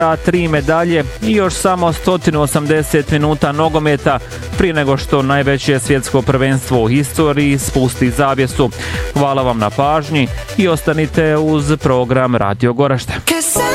3 medalje i još samo 180 minuta nogometa prije nego što najveće svjetsko prvenstvo u historiji spusti zavjesu. Hvala vam na pažnji i ostanite uz program Radio Goražde.